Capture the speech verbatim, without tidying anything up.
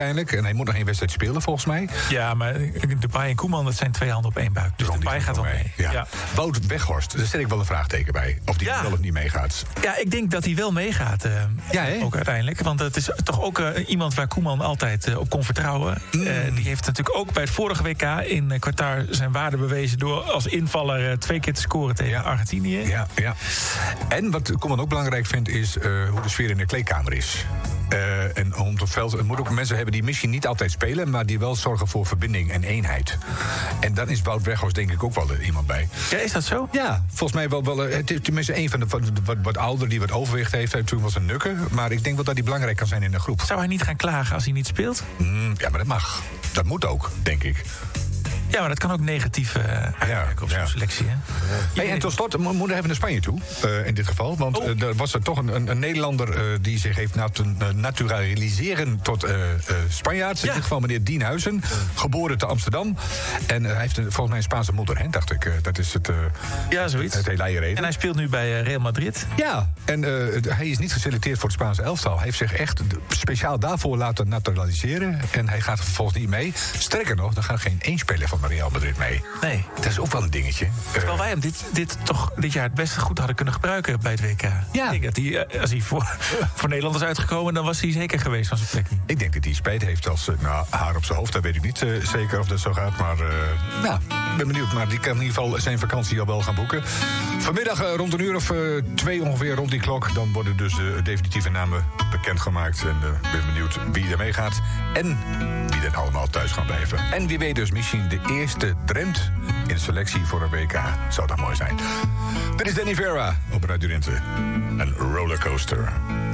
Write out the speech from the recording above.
uiteindelijk. En hij moet nog één wedstrijd spelen, volgens mij. Ja, maar Depay en Koeman, dat zijn twee handen op één buik. Dus Depay gaat wel mee. mee. Ja. Ja. Wout Weghorst, daar stel ik wel een vraagteken bij. Of die ja. wel of niet meegaat. Ja, ik denk dat hij wel meegaat. Uh, ja, ook uiteindelijk. Want het is toch ook uh, iemand waar Koeman altijd uh, op kon vertrouwen. Mm. Uh, die heeft natuurlijk ook bij het vorige W K in uh, Qatar zijn waarde bewezen door als invaller uh, twee keer te scoren tegen ja. Argentinië. Ja, ja. En wat Koeman ook belangrijk vindt, is uh, hoe de sfeer in de kleedkamer is. Uh, en om het veld, het moet ook mensen hebben die misschien niet altijd spelen, maar die wel zorgen voor verbinding en eenheid. En dan is Wout Weghorst denk ik ook wel uh, iemand bij. Ja, is dat zo? Ja, volgens mij wel. wel uh, het is tenminste een van de wat, wat, wat ouder die wat overwicht heeft. Hij toen was een nukker, maar ik denk wel dat hij belangrijk kan zijn in een groep. Zou hij niet gaan klagen als hij niet speelt? Mm, ja, maar dat mag. Dat moet ook, denk ik. Ja, maar dat kan ook negatief uh, uitwerken op zo'n ja. selectie. Hè? Hey, en tot slot moeten we even naar Spanje toe, uh, in dit geval. Want oh. uh, er was er toch een, een, een Nederlander uh, die zich heeft laten uh, naturaliseren tot uh, uh, Spanjaard. Ja. In dit geval meneer Dienhuizen, uh. geboren te Amsterdam. En uh, hij heeft uh, volgens mij een Spaanse moeder, hè, dacht ik. Uh, dat is het, uh, ja, zoiets. Het hele reden. En hij speelt nu bij uh, Real Madrid. Ja, en uh, hij is niet geselecteerd voor het Spaanse elftal. Hij heeft zich echt speciaal daarvoor laten naturaliseren. En hij gaat vervolgens niet mee. Sterker nog, er gaat geen één speler van Real Madrid mee. Nee. Dat is ook wel een dingetje. Terwijl wij hem dit, dit toch dit jaar het beste goed hadden kunnen gebruiken bij het W K. Ja. Ik denk dat hij, als hij voor, voor Nederland is uitgekomen, dan was hij zeker geweest van zijn plekje. Ik denk dat hij spijt heeft als nou, haar op zijn hoofd. Dat weet ik niet uh, zeker of dat zo gaat. Maar uh, nou, ik ben benieuwd. Maar die kan in ieder geval zijn vakantie al wel gaan boeken. Vanmiddag uh, rond een uur of uh, twee ongeveer rond die klok. Dan worden dus de definitieve namen bekendgemaakt. En ik uh, ben benieuwd wie er meegaat. En wie er allemaal thuis gaan blijven. En wie weet dus misschien de eerste Drent in de selectie voor een W K. Zou dat mooi zijn. Dit is Danny Vera op Radio Drenthe. Een rollercoaster.